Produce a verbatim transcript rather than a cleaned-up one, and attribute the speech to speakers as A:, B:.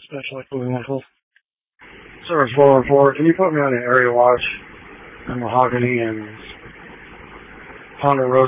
A: especially moving vehicles. Service four one four, can you put me on the area watch in Mahogany and Honda Road